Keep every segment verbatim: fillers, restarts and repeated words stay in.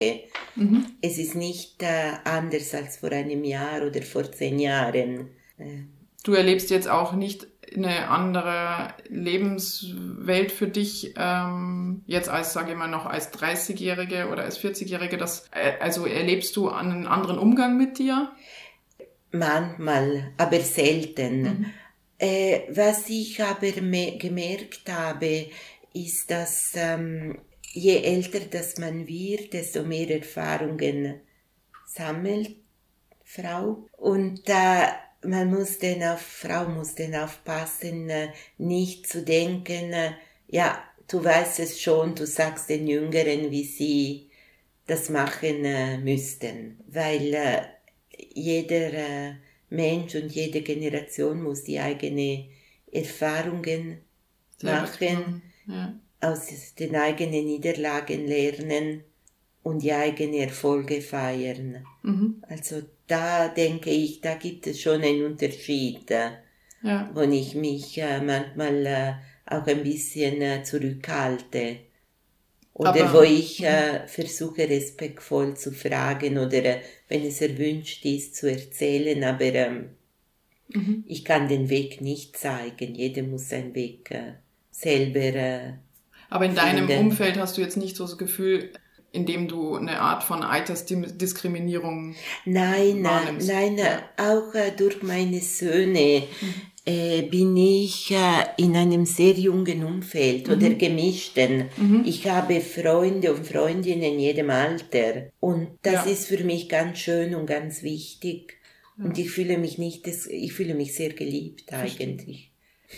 Mhm. Es ist nicht äh, anders als vor einem Jahr oder vor zehn Jahren. Äh, Du erlebst jetzt auch nicht eine andere Lebenswelt für dich, ähm, jetzt als, sage ich mal, noch als dreißigjährige oder als vierzigjährige, das, äh, also erlebst du einen anderen Umgang mit dir? manchmal, aber selten. Mhm. Äh, was ich aber me- gemerkt habe, ist, dass ähm, je älter das man wird, desto mehr Erfahrungen sammelt Frau. Und äh, man muss denn auf, Frau muss denn aufpassen, äh, nicht zu denken, äh, ja, du weißt es schon, du sagst den Jüngeren, wie sie das machen äh, müssten. Weil äh, jeder äh, Mensch und jede Generation muss die eigenen Erfahrungen Selbst machen, machen. Ja. aus den eigenen Niederlagen lernen und die eigenen Erfolge feiern. Mhm. Also da denke ich, da gibt es schon einen Unterschied, äh, Ja. wo ich mich äh, manchmal äh, auch ein bisschen äh, zurückhalte. Oder Aber, wo ich mhm. äh, versuche respektvoll zu fragen oder äh, wenn es erwünscht ist zu erzählen, aber ähm, Mhm. ich kann den Weg nicht zeigen. Jeder muss seinen Weg äh, selber äh, Aber in deinem finden. Umfeld hast du jetzt nicht so das Gefühl, indem du eine Art von Altersdiskriminierung Nein, äh, wahrnimmst. nein, äh, Ja. auch äh, durch meine Söhne äh, bin ich äh, in einem sehr jungen Umfeld oder gemischten. Mhm. Ich habe Freunde und Freundinnen in jedem Alter und das Ja. ist für mich ganz schön und ganz wichtig. Und ich fühle mich nicht, das, ich fühle mich sehr geliebt Verstehe. eigentlich.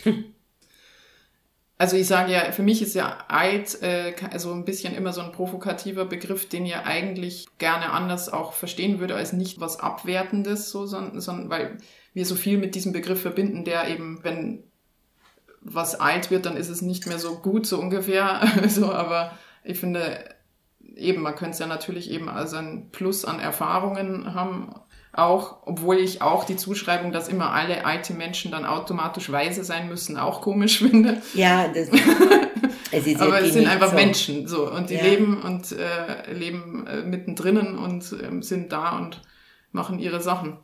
Also ich sage ja, für mich ist ja Eid äh, also ein bisschen immer so ein provokativer Begriff, den ihr eigentlich gerne anders auch verstehen würde, als nicht was Abwertendes, so, sondern, sondern weil wir so viel mit diesem Begriff verbinden, der eben, wenn was alt wird, dann ist es nicht mehr so gut, so ungefähr. so, aber ich finde, eben, man könnte es ja natürlich eben als ein Plus an Erfahrungen haben, auch, obwohl ich auch die Zuschreibung, dass immer alle alte Menschen dann automatisch weise sein müssen, auch komisch finde. Ja, das, es ist Aber wirklich es sind nicht einfach so. Menschen, so, und die Ja. leben und äh, leben äh, mittendrin und äh, sind da und machen ihre Sachen.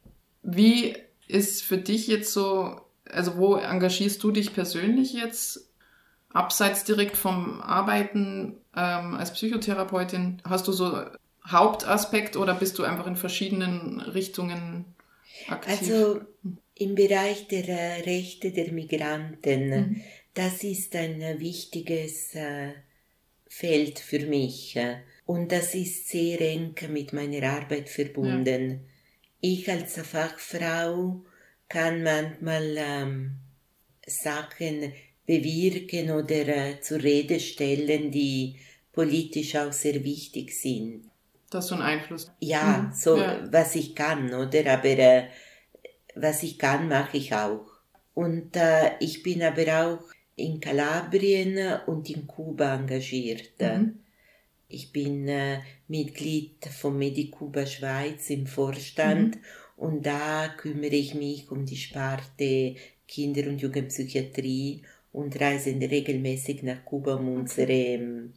Wie ist für dich jetzt so, also wo engagierst du dich persönlich jetzt, abseits direkt vom Arbeiten ähm, als Psychotherapeutin? Hast du so Hauptaspekt oder bist du einfach in verschiedenen Richtungen aktiv? Also im Bereich der äh, Rechte der Migranten, Mhm. das ist ein äh, wichtiges äh, Feld für mich äh, und das ist sehr eng mit meiner Arbeit verbunden. Ich als Fachfrau kann manchmal ähm, Sachen bewirken oder äh, zur Rede stellen, die politisch auch sehr wichtig sind. Das ist so ein Einfluss. Ja, Mhm. so Ja. was ich kann, oder? Aber äh, was ich kann, mache ich auch. Und äh, ich bin aber auch in Kalabrien und in Kuba engagiert. Mhm. Ich bin äh, Mitglied von Medicuba Schweiz im Vorstand Mhm. und da kümmere ich mich um die Sparte Kinder- und Jugendpsychiatrie und reise regelmäßig nach Kuba, um unsere ähm,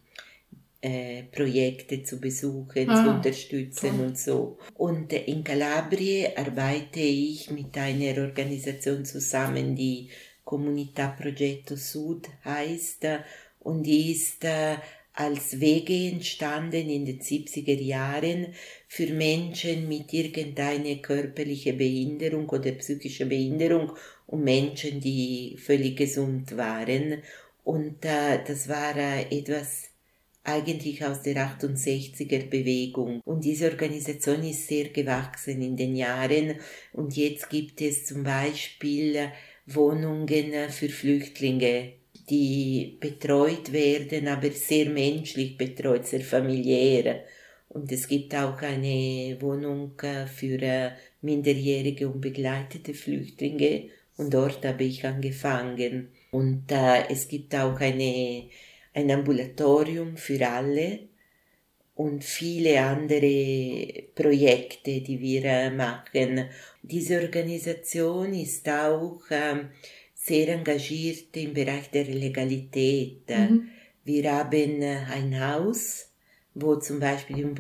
äh, Projekte zu besuchen, Ah, zu unterstützen toll. und so. Und äh, in Kalabrien arbeite ich mit einer Organisation zusammen, die Comunità Progetto Sud heißt äh, und die ist äh, als Wege entstanden in den siebziger Jahren für Menschen mit irgendeiner körperlichen Behinderung oder psychischer Behinderung und Menschen, die völlig gesund waren. Und äh, das war äh, etwas eigentlich aus der achtundsechziger Bewegung. Und diese Organisation ist sehr gewachsen in den Jahren und jetzt gibt es zum Beispiel Wohnungen für Flüchtlinge, die betreut werden, aber sehr menschlich betreut, sehr familiär. Und es gibt auch eine Wohnung für minderjährige und begleitete Flüchtlinge und dort habe ich angefangen. Und äh, es gibt auch eine ein Ambulatorium für alle und viele andere Projekte, die wir machen. Diese Organisation ist auch ähm, sehr engagiert im Bereich der Legalität. Mhm. Wir haben ein Haus, wo zum Beispiel die